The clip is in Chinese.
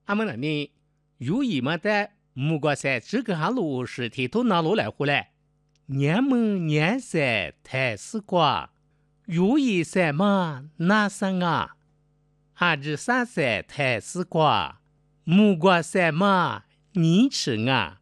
俺们那里有一么在木瓜山这个下路是铁头拿路来回来，年门年山太丝瓜，有一山嘛那山啊，俺这山山太丝瓜，木瓜山嘛你吃啊。